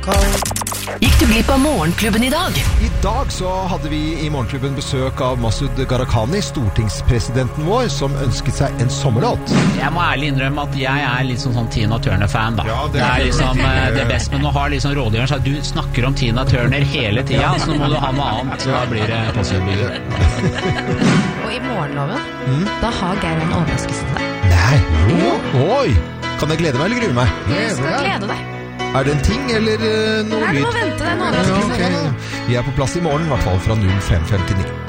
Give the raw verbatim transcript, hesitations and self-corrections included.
Gikk du glipp av Morgenklubben i dag? I dag så hadde vi i Morgenklubben besøk av Masud Gharahkhani, stortingspresidenten vår, som ønsket seg en sommerlåt. Jeg må ærlig innrømme at jeg er litt sånn, sånn Tina Turner-fan da. Ja, det, det er liksom eh, det best, men nå har liksom rådgiveren sagt, du snakker om Tina Turner hele tiden, så nå må du ha noe annet, så da blir det passivbiler. Og i morgenloven, mm. da har Geir en overraskelse til deg. Nei, jo. Oi, kan jeg glede meg eller grue meg? Du skal glede deg. Er det en ting, eller uh, noe lyd? Nei, du må vente deg en overraskelse. Ja, okay. Vi er på plass i morgen, i hvert fall fra null fem femtini.